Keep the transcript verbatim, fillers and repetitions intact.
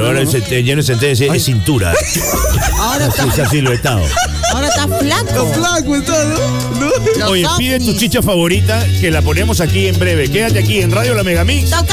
ahora ¿no? el lleno de sentencia es cintura. Ahora Así, está, se ha siluetado. ahora está flaco. Está flaco está, ¿no? ¿No? Los Oye, pide tu ovnis. chicha favorita que la ponemos aquí en breve. Quédate aquí en Radio La Megamix. Toca